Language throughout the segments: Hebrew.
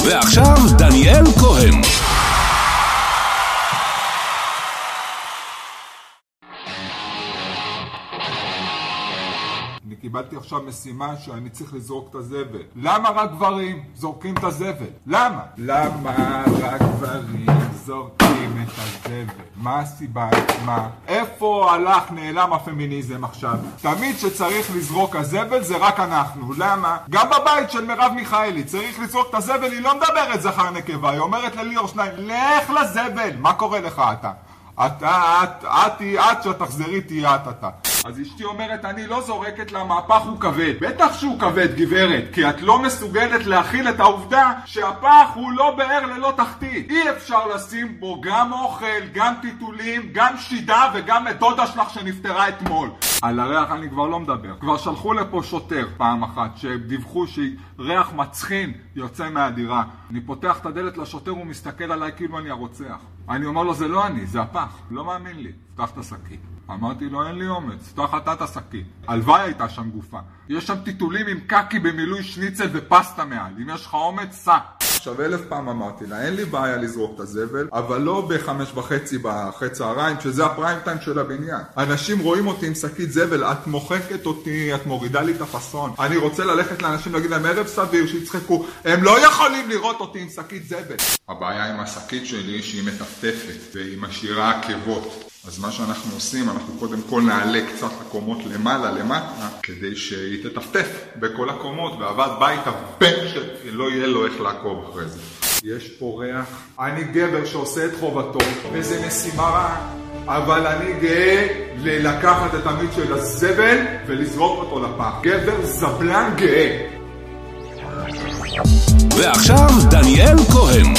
ועכשיו דניאל כהן. אני קיבלתי עכשיו משימה שאני צריך לזרוק את הזבל. למה רק גברים זורקים את הזבל? למה רק גברים זורקים את הזבל? מה הסיבה? מה? איפה נעלם הפמיניזם עכשיו? תמיד שצריך לזרוק הזבל זה רק אנחנו. למה? גם בבית של מרב מיכאלי צריך לזרוק את הזבל, היא לא מדברת זכר נקבה, היא אומרת לליאור שניים, לך לזבל. מה קורה לך אתה? את שתחזרי תהיה אתה. אז אשתי אומרת, אני לא זורקת למהפך הוא כבד. בטח שהוא כבד גברת, כי את לא מסוגלת להכיל את העובדה שהפח הוא לא באר ללא תחתית. אי אפשר לשים בו גם אוכל, גם טיטולים, גם שידה וגם את דודה שלך שנפטרה אתמול. על הריח אני כבר לא מדבר. כבר שלחו לפה שוטר פעם אחת שדיווחו שריח מצחין יוצא מהדירה. אני פותח את הדלת לשוטר, הוא מסתכל עליי כאילו אני הרוצח. אני אומר לו, זה לא אני, זה הפח. לא מאמין לי. פתח את השקית. אמרתי לו, אין לי אומץ, פתח אתה את השקית. הלוואי הייתה שם גופה. יש שם טיטולים עם קקי במילוי שניצל ופסטה מעל. אם יש לך אומץ, סע. עכשיו 1000 פעם אמרתי לה, אין לי בעיה לזרוק את הזבל, אבל לא ב5:30 אחרי צהריים, שזה הפריים טיים של הבניין. אנשים רואים אותי עם שקית זבל, את מוחקת אותי, את מורידה לי את הפסון. אני רוצה ללכת לאנשים להגיד להם ערב סביר, שיצחקו, הם לא יכולים לראות אותי עם שקית זבל. הבעיה עם השקית שלי שהיא מטפטפת והיא משאירה עקבות. אז מה שאנחנו עושים, אנחנו קודם כל נעלה קצת הקומות למטה, כדי שהיא תטפטף בכל הקומות, ועבד בית הבן שלא יהיה לו איך לעקוב אחרי זה. יש פה ריח. אני גבר שעושה את חובתו, וזה משימה רעה, אבל אני גאה לקחת את המיץ של הזבל ולזרוק אותו לפח. גבר זבלן גאה. ועכשיו דניאל כהן.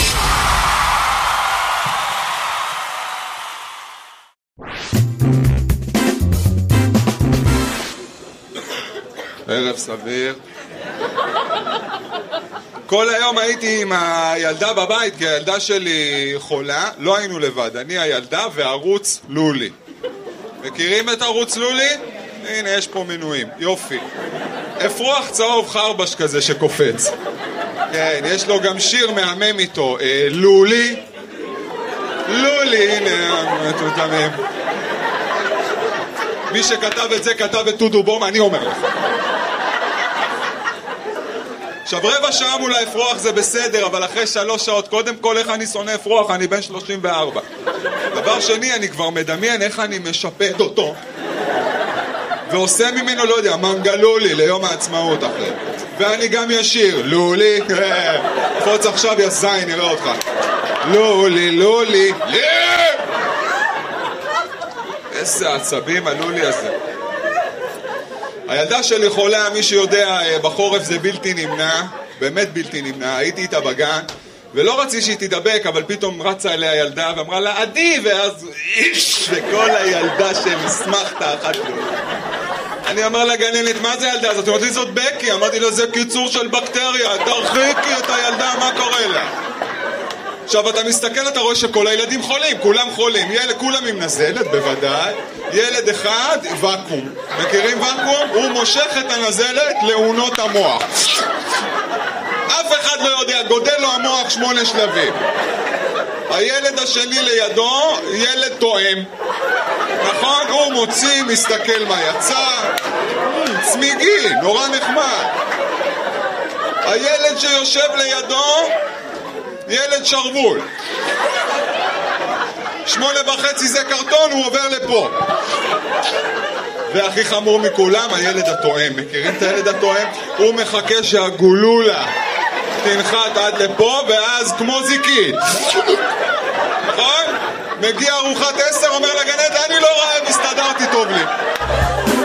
ערב סביר. כל היום הייתי עם הילדה בבית, כי הילדה שלי חולה, לא היינו לבד, אני הילדה וערוץ לולי. מכירים את ערוץ לולי? הנה, יש פה מנויים, יופי. אפרוח צהוב חרבש כזה שקופץ. כן, יש לו גם שיר מהמם איתו, לולי. לולי, הנה, מטומטמים. מי שכתב את זה כתב את טודו בום, אני אומר לך. עכשיו 15 שעה מול האפרוח זה בסדר, אבל אחרי 3 שעות, קודם כל איך אני שונא אפרוח, אני בן 34. דבר שני, אני כבר מדמיין איך אני משפט אותו ועושה ממנו, לא יודע, מנגלולי ליום העצמאות אחרי. ואני גם ישיר, לולי, פוץ עכשיו יזיין, נראה אותך. לולי, לולי, איזה עצבים הלולי הזה. הילדה שלי חולה, מי שיודע, בחורף זה בלתי נמנע, באמת בלתי נמנע. הייתי איתה בגן, ולא רציתי שהיא תדבק, אבל פתאום רצה אליה ילדה ואמרה לה, עדי, ואז איש, וכל הילדה שמסמכת אחת לו. אני אמר לה, גננת, מה זה ילדה הזאת? אמרתי לי, זאת בקי. אמרתי לה, זה קיצור של בקטריה, תרחיקי את הילדה, מה קורה לה? עכשיו אתה מסתכל, אתה רואה שכל הילדים חולים, כולם חולים, כולם עם נזלת בוודאי, ילד אחד וקום. מכירים וקום? הוא מושך את הנזלת לעונות המוח. אף אחד לא יודע, גודל לו המוח 8 שלבים. הילד השני לידו, ילד תואם. נכון? הוא מוציא, מסתכל מה יצא. צמיגי, נורא נחמד. הילד שיושב לידו, ילד שרבול. 8:30 זה קרטון, הוא עובר לפה. והכי חמור מכולם, הילד התואם. מכירים את הילד התואם? הוא מחכה שהגולולה תנחת עד לפה, ואז כמו זיקית. נכון? מגיע ארוחת 10, אומר לגננת, אני לא רעב, הסתדרתי טוב לי.